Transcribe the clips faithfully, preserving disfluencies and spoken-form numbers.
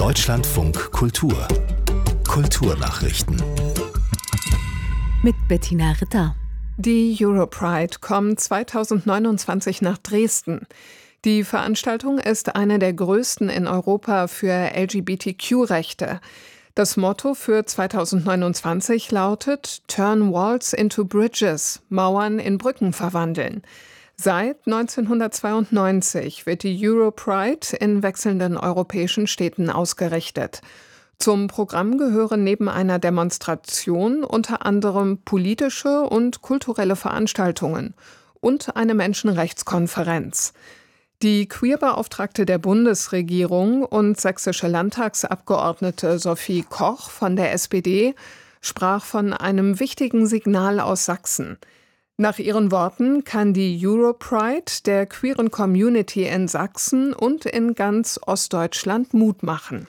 Deutschlandfunk Kultur Kulturnachrichten mit Bettina Ritter. Die Europride kommt zweitausendneunundzwanzig nach Dresden. Die Veranstaltung ist eine der größten in Europa für L G B T Q-Rechte. Das Motto für zweitausendneunundzwanzig lautet Turn Walls into Bridges, Mauern in Brücken verwandeln. Seit neunzehnhundertzweiundneunzig wird die Europride in wechselnden europäischen Städten ausgerichtet. Zum Programm gehören neben einer Demonstration unter anderem politische und kulturelle Veranstaltungen und eine Menschenrechtskonferenz. Die Queerbeauftragte der Bundesregierung und sächsische Landtagsabgeordnete Sophie Koch von der S P D sprach von einem wichtigen Signal aus Sachsen. Nach ihren Worten kann die Europride der queeren Community in Sachsen und in ganz Ostdeutschland Mut machen.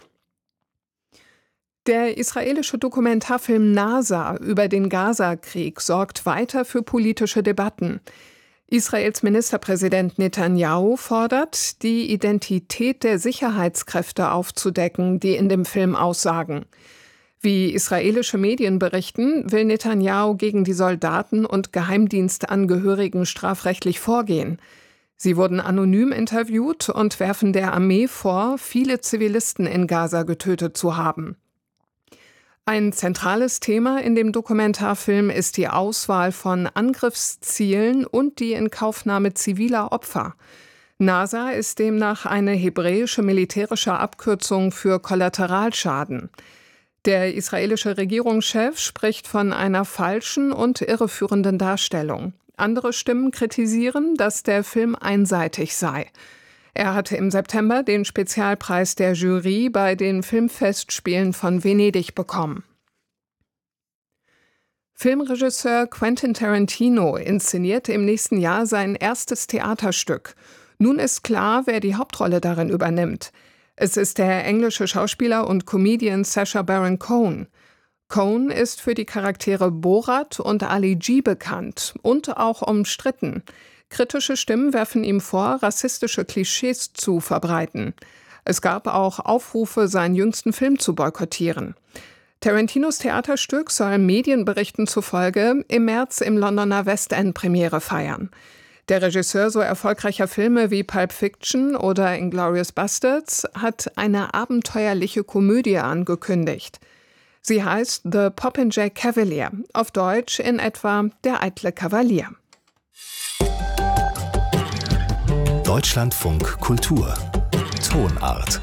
Der israelische Dokumentarfilm Nasa über den Gaza-Krieg sorgt weiter für politische Debatten. Israels Ministerpräsident Netanyahu fordert, die Identität der Sicherheitskräfte aufzudecken, die in dem Film aussagen. Wie israelische Medien berichten, will Netanyahu gegen die Soldaten und Geheimdienstangehörigen strafrechtlich vorgehen. Sie wurden anonym interviewt und werfen der Armee vor, viele Zivilisten in Gaza getötet zu haben. Ein zentrales Thema in dem Dokumentarfilm ist die Auswahl von Angriffszielen und die Inkaufnahme ziviler Opfer. Nasa ist demnach eine hebräische militärische Abkürzung für Kollateralschaden. Der israelische Regierungschef spricht von einer falschen und irreführenden Darstellung. Andere Stimmen kritisieren, dass der Film einseitig sei. Er hatte im September den Spezialpreis der Jury bei den Filmfestspielen von Venedig bekommen. Filmregisseur Quentin Tarantino inszeniert im nächsten Jahr sein erstes Theaterstück. Nun ist klar, wer die Hauptrolle darin übernimmt. Es ist der englische Schauspieler und Comedian Sacha Baron Cohen. Cohen ist für die Charaktere Borat und Ali G bekannt und auch umstritten. Kritische Stimmen werfen ihm vor, rassistische Klischees zu verbreiten. Es gab auch Aufrufe, seinen jüngsten Film zu boykottieren. Tarantinos Theaterstück soll Medienberichten zufolge im März im Londoner West End Premiere feiern. Der Regisseur so erfolgreicher Filme wie Pulp Fiction oder Inglourious Basterds hat eine abenteuerliche Komödie angekündigt. Sie heißt The Popinjay Cavalier, auf Deutsch in etwa Der eitle Kavalier. Deutschlandfunk Kultur Tonart.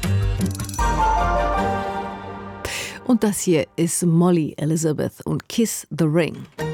Und das hier ist Molly Elizabeth und Kiss the Ring.